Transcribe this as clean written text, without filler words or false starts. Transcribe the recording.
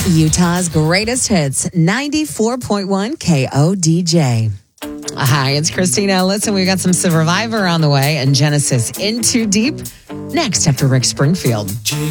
Utah's greatest hits, 94.1 KODJ. Hi, it's Christina. Listen, we've got some Survivor on the way and Genesis In Too Deep next after Rick Springfield.